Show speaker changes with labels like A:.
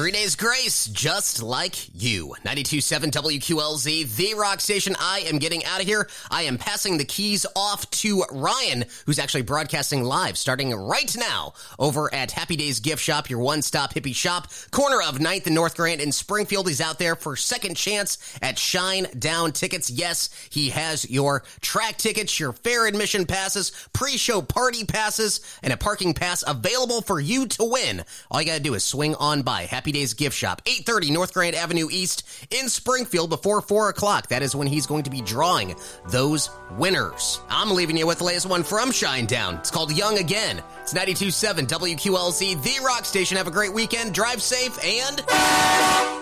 A: 3 days grace, just like you. 92.7 WQLZ, the rock station. I am getting out of here. I am passing the keys off to Ryan, who's actually broadcasting live starting right now over at Happy Days Gift Shop, your one-stop hippie shop, corner of 9th and North Grand in Springfield. He's out there for second chance at Shine Down tickets. Yes, he has your track tickets, your fair admission passes, pre-show party passes, and a parking pass available for you to win. All you got to do is swing on by Happy Days Gift Shop, 830 North Grand Avenue East in Springfield before 4 o'clock. That is when he's going to be drawing those winners. I'm leaving you with the latest one from Shinedown. It's called Young Again. It's 92.7 WQLZ, the rock station. Have a great weekend. Drive safe and...